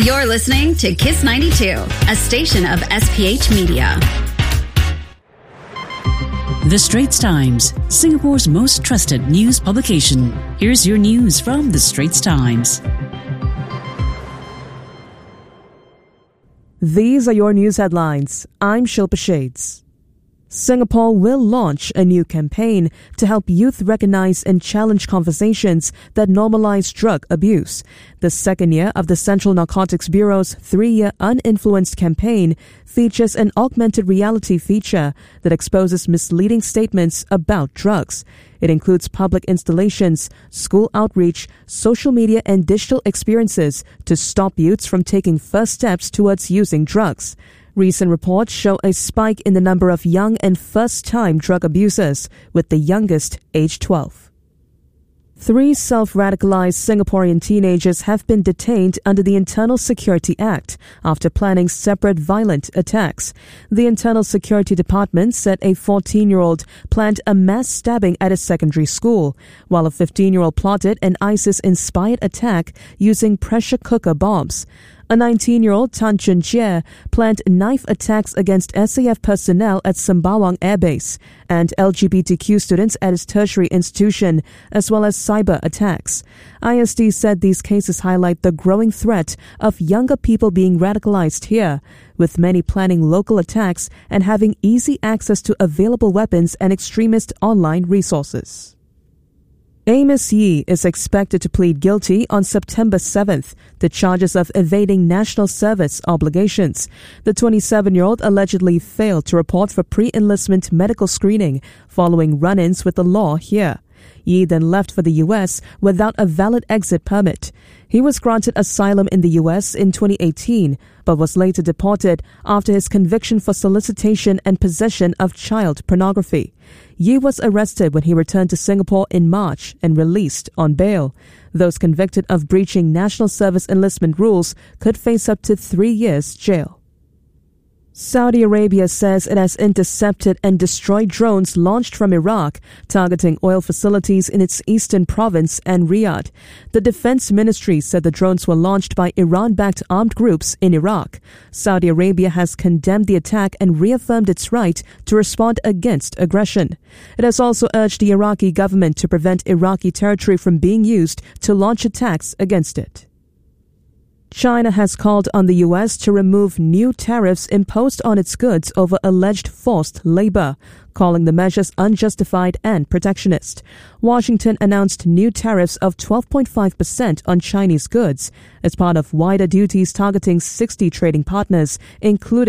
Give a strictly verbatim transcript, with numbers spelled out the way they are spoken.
You're listening to Kiss ninety-two, a station of S P H Media. The Straits Times, Singapore's most trusted news publication. Here's your news from The Straits Times. These are your news headlines. I'm Shilpa Shades. Singapore will launch a new campaign to help youth recognize and challenge conversations that normalize drug abuse. The second year of the Central Narcotics Bureau's three-year Uninfluenced campaign features an augmented reality feature that exposes misleading statements about drugs. It includes public installations, school outreach, social media and digital experiences to stop youths from taking first steps towards using drugs. Recent reports show a spike in the number of young and first-time drug abusers, with the youngest aged twelve. Three self-radicalized Singaporean teenagers have been detained under the Internal Security Act after planning separate violent attacks. The Internal Security Department said a fourteen-year-old planned a mass stabbing at a secondary school, while a fifteen-year-old plotted an ISIS-inspired attack using pressure cooker bombs. A nineteen-year-old Tan Chun Jie planned knife attacks against S A F personnel at Sembawang Air Base and L G B T Q students at his tertiary institution, as well as cyber attacks. I S D said these cases highlight the growing threat of younger people being radicalized here, with many planning local attacks and having easy access to available weapons and extremist online resources. Amos Yee is expected to plead guilty on September seventh to charges of evading national service obligations. The twenty-seven-year-old allegedly failed to report for pre-enlistment medical screening following run-ins with the law here. Yee then left for the U S without a valid exit permit. He was granted asylum in the U S in twenty eighteen, but was later deported after his conviction for solicitation and possession of child pornography. Yee was arrested when he returned to Singapore in March and released on bail. Those convicted of breaching national service enlistment rules could face up to three years jail. Saudi Arabia says it has intercepted and destroyed drones launched from Iraq, targeting oil facilities in its eastern province and Riyadh. The Defense Ministry said the drones were launched by Iran-backed armed groups in Iraq. Saudi Arabia has condemned the attack and reaffirmed its right to respond against aggression. It has also urged the Iraqi government to prevent Iraqi territory from being used to launch attacks against it. China has called on the U S to remove new tariffs imposed on its goods over alleged forced labor, calling the measures unjustified and protectionist. Washington announced new tariffs of twelve point five percent on Chinese goods as part of wider duties targeting sixty trading partners, including